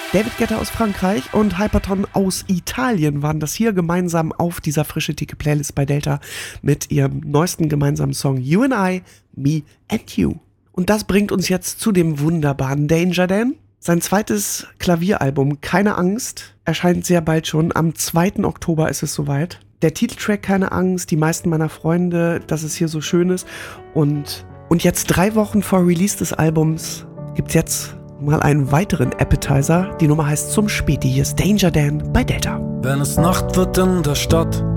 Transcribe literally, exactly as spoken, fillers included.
David Guetta aus Frankreich und Hyperton aus Italien waren das hier gemeinsam auf dieser frische Dicke Playlist bei Delta mit ihrem neuesten gemeinsamen Song You and I, Me and You. Und das bringt uns jetzt zu dem wunderbaren Danger Dan. Sein zweites Klavieralbum Keine Angst erscheint sehr bald schon. Am zweiten Oktober ist es soweit. Der Titeltrack Keine Angst, die meisten meiner Freunde, dass es hier so schön ist. Und, und jetzt drei Wochen vor Release des Albums gibt's jetzt mal einen weiteren Appetizer. Die Nummer heißt Zum Späti. Hier ist Danger Dan bei Delta. Wenn es Nacht wird in der Stadt